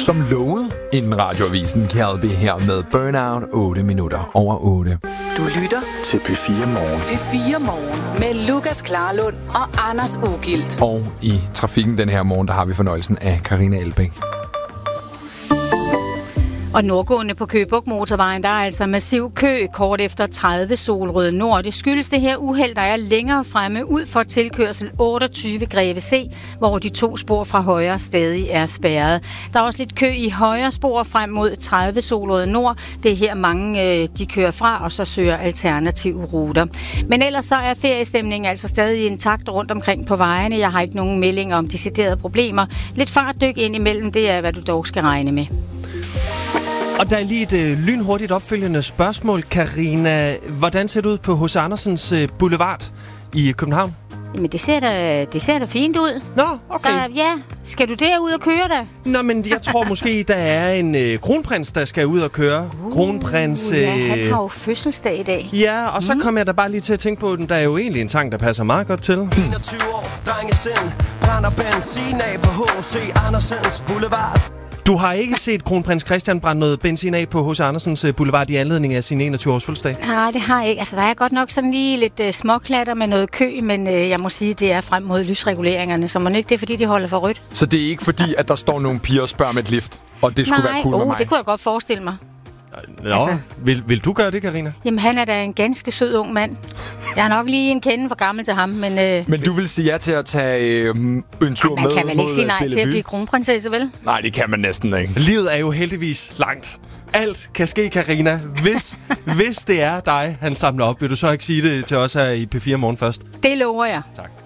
Som lovet inden radioavisen Calby her med Burnout 8 minutter over 8. Du lytter til P4 Morgen. P4 Morgen med Lukas Klarlund og Anders Ugilt. Og i trafikken den her morgen, der har vi fornøjelsen af Karina Elbæk. Og nordgående på Køge Bugt Motorvejen, der er altså massiv kø kort efter 30 Solrød Nord. Det skyldes det her uheld, der er længere fremme ud for tilkørsel 28 Greve C, hvor de 2 spor fra højre stadig er spærret. Der er også lidt kø i højre spor frem mod 30 Solrød Nord. Det er her mange de kører fra og så søger alternative ruter. Men ellers så er feriestemningen altså stadig intakt rundt omkring på vejene. Jeg har ikke nogen meldinger om deciderede problemer. Lidt fartdyk ind imellem, det er hvad du dog skal regne med. Og der er lige et lynhurtigt opfølgende spørgsmål, Karina. Hvordan ser det ud på H.C. Andersens Boulevard i København? Jamen, det ser da fint ud. Nå, okay. Ja, skal du derud og køre da? Nå, men jeg tror måske, der er en kronprins, der skal ud og køre. Kronprins... Ja, han har jo fødselsdag i dag. Ja, og så kom jeg da bare lige til at tænke på, at der er jo egentlig en sang, der passer meget godt til. 21 år, drengesind, brænder benzin af på H.C. Andersens Boulevard. Du har ikke set kronprins Christian brænde noget benzin af på H.C. Andersens Boulevard i anledning af sin 21-års fødselsdag? Nej, det har jeg ikke. Altså, der er godt nok sådan lige lidt småklatter med noget kø, men jeg må sige, det er frem mod lysreguleringerne, så man ikke det er, fordi de holder for rødt. Så det er ikke fordi, at der står nogle piger og spørger med et lift, og det skulle være cool med mig? Det kunne jeg godt forestille mig. Nå, altså, vil du gøre det, Karina? Jamen, han er da en ganske sød ung mand. Jeg er nok lige en kende for gammel til ham, men... Men du vil sige ja til at tage en tur med? Man kan vel ikke sige nej til at blive kronprinsesse, vel? Nej, det kan man næsten ikke. Livet er jo heldigvis langt. Alt kan ske, Karina. Hvis det er dig, han samler op, vil du så ikke sige det til os her i P4 Morgen først? Det lover jeg. Tak.